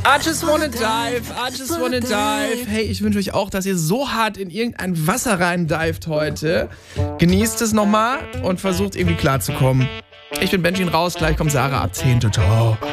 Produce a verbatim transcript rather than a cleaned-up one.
I just wanna dive, I just wanna dive. Hey, ich wünsche euch auch, dass ihr so hart in irgendein Wasser rein dived heute. Genießt es nochmal und versucht irgendwie klarzukommen. Ich bin Benji raus, gleich kommt Sarah ab zehn. Ciao, ciao.